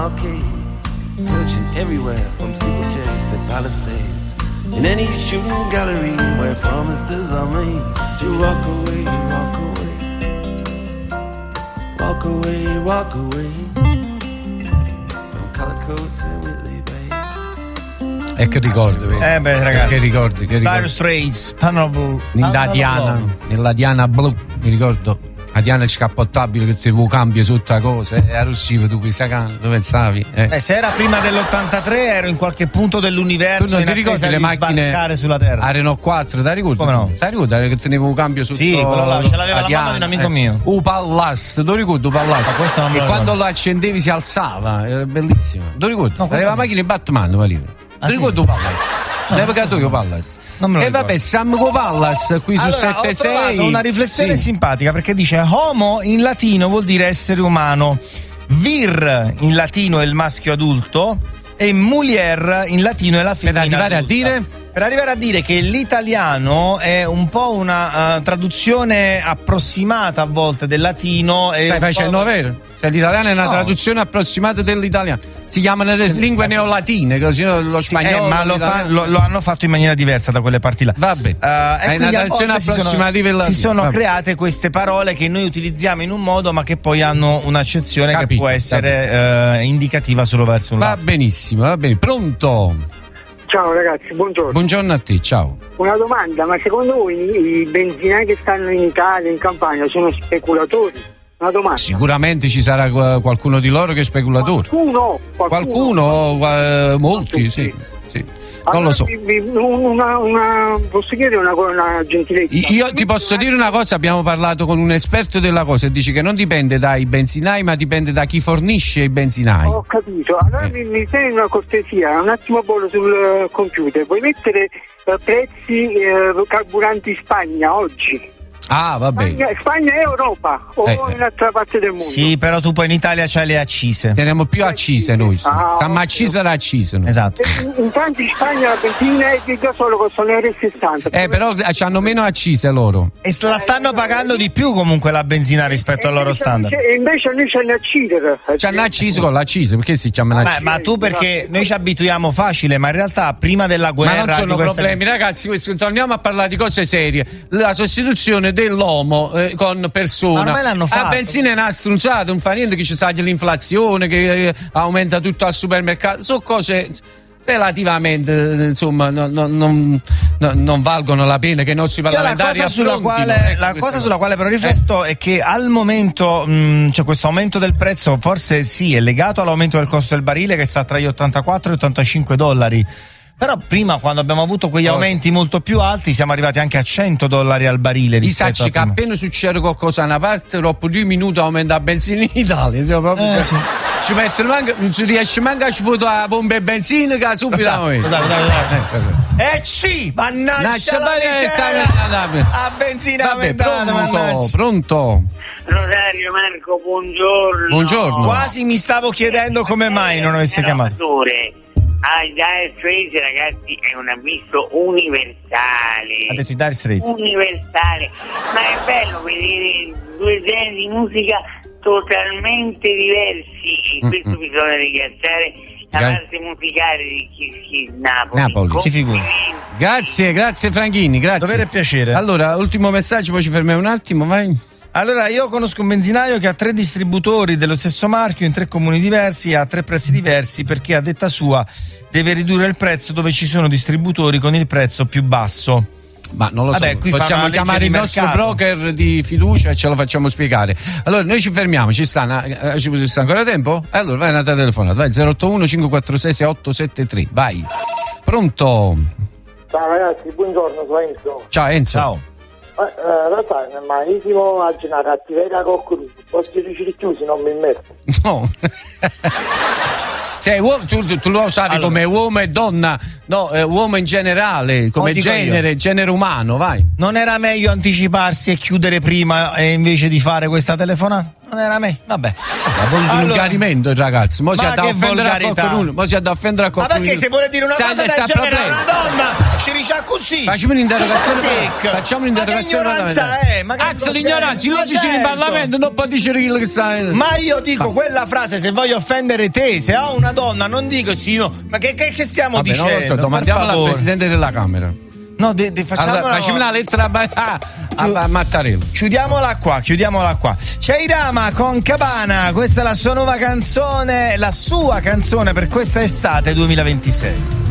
arcade, searching everywhere from steeplechase to palisades, in any shooting gallery where promises are made to walk away, walk away, walk away, walk away from Calicoes and Whitley Bay. E che ricordi, vedi? Beh, ragazzi. Che ricordi? Dire Straits, Tunnel Blue. Nella Diana blu, mi ricordo. La Diana scappottabile che ti vuoi cambio sotto la cosa, era rossivo, tu questa canto, pensavi? Se era prima dell'83 ero in qualche punto dell'universo. Tu non ti ricordi le macchine sulla Terra? a Renault 4, ti ricordi? Come no? Ti ricordi che tenevo un cambio sotto? Sì, quello là, ce l'aveva la mamma di un amico mio. Pallas, tu ricordi Pallas? Questo non me lo e quando ricordo. lo accendevi si alzava, era bellissimo. Tu ricordi? No, aveva la macchina di Batman, Valino. Tu ricordi Pallas? Ne avevo caso io Pallas. E vabbè, siamo con Pallas qui su 76. Ho trovato una riflessione simpatica, perché dice homo in latino vuol dire essere umano, vir in latino è il maschio adulto e mulier in latino è la femmina adulta. Per arrivare a dire che l'italiano è un po' una traduzione approssimata a volte del latino. Stai facendo vero? Cioè, l'italiano è una traduzione approssimata dell'italiano. Si chiamano le lingue neolatine, così lo spagnolo. Ma lo hanno fatto in maniera diversa da quelle parti là. Vabbè. È una traduzione approssimativa. Si sono create queste parole che noi utilizziamo in un modo, ma che poi hanno un'accezione che può essere indicativa solo verso un lato. Va benissimo, va bene. Pronto? Ciao ragazzi, buongiorno. Buongiorno a te, ciao. Una domanda, ma secondo voi i benzinai che stanno in Italia, in Campania, sono speculatori? Una domanda. Sicuramente ci sarà qualcuno di loro che è speculatore. Qualcuno, molti, sì. Non lo so. Posso chiedere una gentilezza? Io ti posso dire una cosa, abbiamo parlato con un esperto della cosa e dice che non dipende dai benzinai, ma dipende da chi fornisce i benzinai. Ho capito. Allora mi fai una cortesia, un attimo bollo sul computer. Vuoi mettere prezzi carburanti in Spagna oggi? Ah, vabbè. Spagna è Europa o in altra parte del mondo? Sì, però tu poi in Italia c'hai le accise. Teniamo più accise noi. Stiamo accise le accise. Esatto. Intanto in Spagna la benzina e il gasolo costano 1,60 €. Però hanno meno accise loro. E la stanno pagando di più comunque la benzina rispetto al loro standard. E invece noi c'è l'accise. C'hanno accise con l'accise, perché si chiama l'accise? Ma tu perché noi ci abituiamo facile, ma in realtà prima della guerra. Ma non sono problemi, ragazzi. Torniamo a parlare di cose serie. La sostituzione dell'uomo con persona. Ma ormai l'hanno fatto. La benzina è una strunzata, non fa niente che ci sia l'inflazione, che aumenta tutto al supermercato. Sono cose relativamente, insomma, non valgono la pena che i nostri parlamentari La cosa sulla quale però rifletto è che al momento cioè questo aumento del prezzo forse sì è legato all'aumento del costo del barile che sta tra gli 84 e gli 85 dollari. Però prima, quando abbiamo avuto quegli aumenti molto più alti, siamo arrivati anche a 100 dollari al barile. I sacci che appena succede qualcosa a una parte, dopo 2 minuti aumenta la benzina in Italia. Siamo proprio sì. Ci mettono manca, non si riesce manca a ci foto la pompa e benzina che subito aumenta. Sì, mannaggia la miseria, a benzina aumentata. Pronto? Rosario, Marco, buongiorno. Buongiorno. Quasi mi stavo chiedendo come mai non avesse chiamato. Dire Straits, ragazzi, è un avviso universale. Ha detto i Dire Straits. Universale. Ma è bello vedere due generi di musica totalmente diversi. In questo bisogna ringraziare la parte musicale di Kiss Napoli. Si figura. Grazie Franchini, grazie. Dovere e piacere. Allora, ultimo messaggio, poi ci fermiamo un attimo, vai. Allora, io conosco un benzinaio che ha 3 distributori dello stesso marchio in 3 comuni diversi e ha 3 prezzi diversi perché a detta sua deve ridurre il prezzo dove ci sono distributori con il prezzo più basso. Ma non lo so, qui possiamo chiamare il nostro broker di fiducia e ce lo facciamo spiegare. Allora noi ci fermiamo, ci sta ancora tempo? Allora vai, una telefonata, vai 081 546 6873, vai. Pronto? Ciao ragazzi, buongiorno, sono Enzo. Ciao Enzo. Ciao. Lo sai, ma io si immagino una cattiveria con cui posso riuscire chiusi, non mi metto. No. Sei uomo, tu lo sai come uomo e donna, no, uomo in generale, come genere umano, vai. Non era meglio anticiparsi e chiudere prima invece di fare questa telefonata? Non era me, vabbè. Volgarimento il ragazzo. Mo si ha da offendere a qualcuno. Ma perché se vuole dire una cosa del genere a una donna ci dice così? Facciamo un'interrogazione. Ma che ignoranza è? Anzi, l'ignoranza, lo dici in Parlamento, non può dire quello che sta. Ma io dico quella frase se voglio offendere te, se ho una donna, non dico sì, no. Ma che stiamo dicendo? Non lo so, domandiamola al Presidente della Camera. No, facciamo una lettera a Mattarello. Chiudiamola qua. C'è Irama con Cabana, questa è la sua nuova canzone, la sua canzone per questa estate 2026.